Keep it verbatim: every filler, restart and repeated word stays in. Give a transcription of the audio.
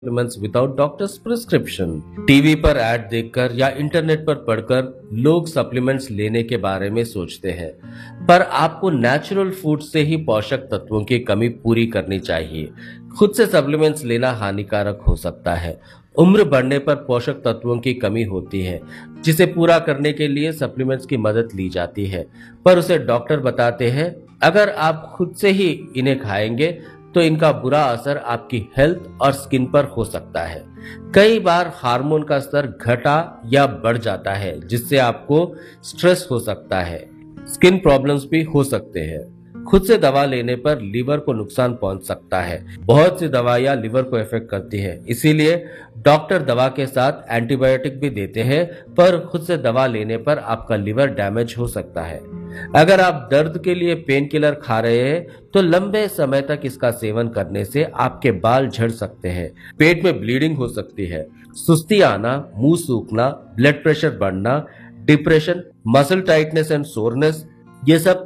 Supplements without doctors prescription. TV पर add देखकर या इंटरनेट पर पढ़कर लोग सप्लीमेंट्स लेने के बारे में सोचते हैं, पर आपको नेचुरल फूड से ही पोषक तत्वों की कमी पूरी करनी चाहिए। खुद से सप्लीमेंट्स लेना हानिकारक हो सकता है। उम्र बढ़ने पर पोषक तत्वों की कमी होती है, जिसे पूरा करने के लिए सप्लीमेंट्स की मदद ली जाती है, पर उसे डॉक्टर बताते हैं अगर आप खुद से ही इन्हें खाएंगे तो इनका बुरा असर आपकी हेल्थ और स्किन पर हो सकता है। कई बार हार्मोन का स्तर घटा या बढ़ जाता है, जिससे आपको स्ट्रेस हो सकता है, स्किन प्रॉब्लम्स भी हो सकते हैं। खुद से दवा लेने पर लीवर को नुकसान पहुंच सकता है। बहुत सी दवाइयां लीवर को इफेक्ट करती है, इसीलिए डॉक्टर दवा के साथ एंटीबायोटिक भी देते हैं, पर खुद से दवा लेने पर आपका लीवर डैमेज हो सकता है। अगर आप दर्द के लिए पेन किलर खा रहे हैं तो लंबे समय तक इसका सेवन करने से आपके बाल झड़ सकते हैं, पेट में ब्लीडिंग हो सकती है, सुस्ती आना, मुंह सूखना, ब्लड प्रेशर बढ़ना, depression, muscle tightness and soreness, ये सब